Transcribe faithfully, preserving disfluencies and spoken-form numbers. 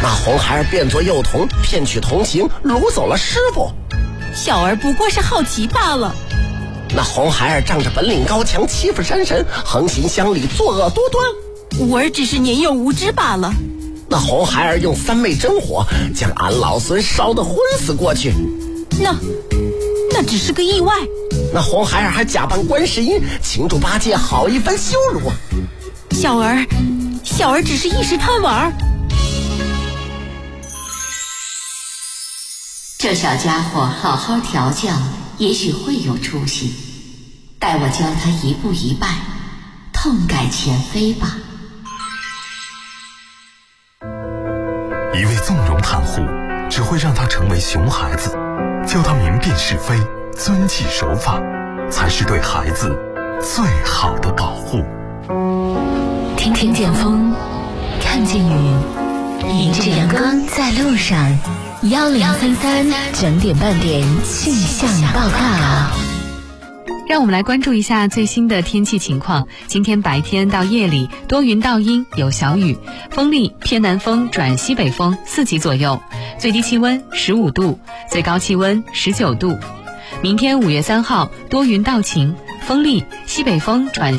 那红孩儿变作幼童，骗取同情，掳走了师傅。 小儿不过是好奇罢了。 那红孩儿仗着本领高强，欺负山神，横行乡里，作恶多端。 吾儿只是年幼无知罢了。 那红孩儿用三昧真火将俺老孙烧得昏死过去。 那那只是个意外。 那红孩儿还假扮观世音，请助八戒好一番羞辱。 小儿小儿只是一时贪玩。 这小家伙好好调教，也许会有出息。待我教他一步一拜，痛改前非吧。 一味纵容袒护，只会让他成为熊孩子。教他明辨是非，遵纪守法，才是对孩子最好的保护。 听听见风，看见雨，迎着阳光在路上。幺零三三整点半点气象报告。 让我们来关注一下最新的天气情况。今天白天到夜里多云到阴，有小雨，风力偏南风转西北风四级左右，最低气温十五度，最高气温十九度。明天五月三号多云到晴，风力西北风转